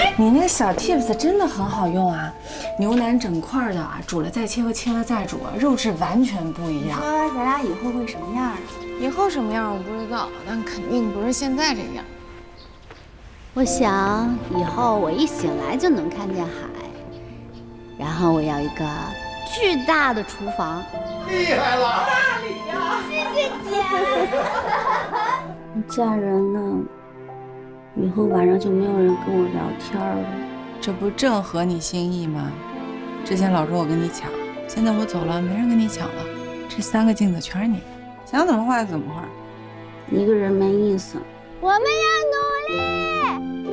你那个小 tips 真的很好用啊，牛腩整块的啊，煮了再切和切了再煮，肉质完全不一样。 说咱俩以后会什么样啊？ 以后什么样我不知道，但肯定不是现在这个样。 我想以后我一醒来就能看见海，然后我要一个巨大的厨房。 厉害了！ 大礼呀！谢谢姐。 我嫁人了，以后晚上就没有人跟我聊天了。 这不正合你心意吗？之前老说我跟你抢，现在我走了，没人跟你抢了，这3个镜子全是你的，想怎么画就怎么画。 一个人没意思。 我们要努力。